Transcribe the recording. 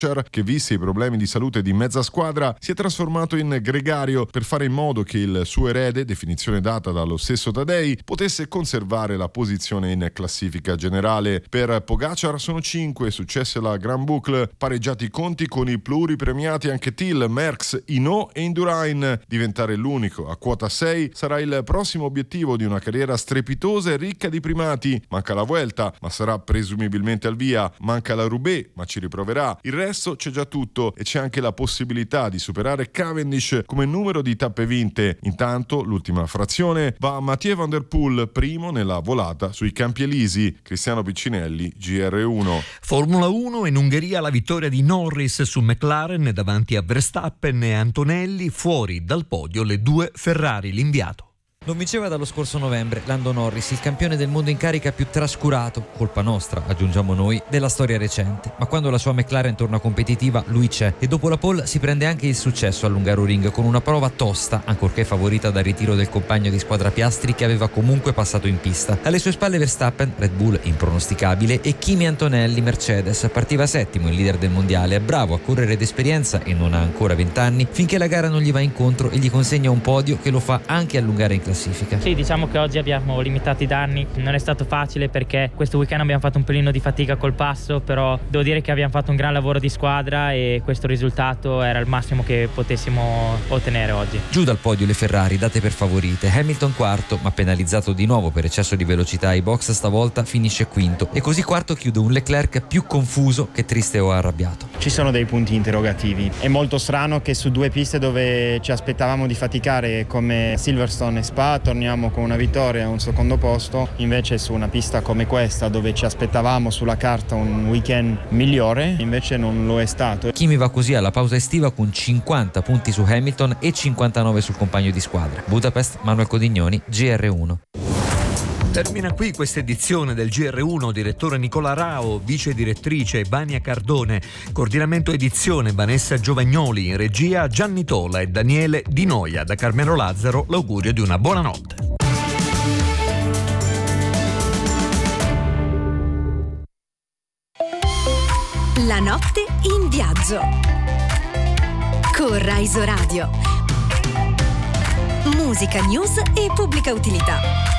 che visse i problemi di salute di mezza squadra, si è trasformato in gregario per fare in modo che il suo erede, definizione data dallo stesso Tadei, potesse conservare la posizione in classifica generale. Per Pogacar sono 5 successi alla Grand Boucle, pareggiati i conti con i pluripremiati anche Thiel, Merckx, Hinault e Indurain. Diventare l'unico a quota 6 sarà il prossimo obiettivo di una carriera strepitosa e ricca di primati. Manca la Vuelta, ma sarà presumibilmente al via. Manca la Roubaix, ma ci riproverà. Il resto c'è già tutto e c'è anche la possibilità di superare Cavendish come numero di tappe vinte. Intanto l'ultima frazione va a Mathieu Van Der Poel, primo nella volata sui Campi Elisi. Cristiano Piccinelli, GR1. Formula 1, in Ungheria la vittoria di Norris su McLaren davanti a Verstappen e Antonelli, fuori dal podio le due Ferrari, l'inviato. Non vinceva dallo scorso novembre Lando Norris, il campione del mondo in carica più trascurato, colpa nostra, aggiungiamo noi, della storia recente. Ma quando la sua McLaren torna competitiva, lui c'è. E dopo la pole si prende anche il successo all'Hungaroring con una prova tosta, ancorché favorita dal ritiro del compagno di squadra Piastri che aveva comunque passato in pista. Alle sue spalle Verstappen, Red Bull impronosticabile, e Kimi Antonelli, Mercedes. Partiva settimo, il leader del mondiale, è bravo a correre d'esperienza e non ha ancora 20 anni, finché la gara non gli va incontro e gli consegna un podio che lo fa anche allungare in classifica. Sì, diciamo che oggi abbiamo limitato i danni, non è stato facile perché questo weekend abbiamo fatto un pelino di fatica col passo, però devo dire che abbiamo fatto un gran lavoro di squadra e questo risultato era il massimo che potessimo ottenere oggi. Giù dal podio le Ferrari, date per favorite. Hamilton quarto, ma penalizzato di nuovo per eccesso di velocità ai box, stavolta finisce quinto e così quarto chiude un Leclerc più confuso che triste o arrabbiato. Ci sono dei punti interrogativi, è molto strano che su due piste dove ci aspettavamo di faticare come Silverstone e Spa torniamo con una vittoria e un secondo posto, invece su una pista come questa dove ci aspettavamo sulla carta un weekend migliore, invece non lo è stato. Kimi va così alla pausa estiva con 50 punti su Hamilton e 59 sul compagno di squadra. Budapest, Manuel Codignoni, GR1. Termina qui questa edizione del GR1, direttore Nicola Rao, vice direttrice Vania Cardone, coordinamento edizione Vanessa Giovagnoli, in regia Gianni Tola e Daniele Di Noia. Da Carmelo Lazzaro l'augurio di una buona notte. La notte in viaggio con Rai Radio. Musica, news e pubblica utilità.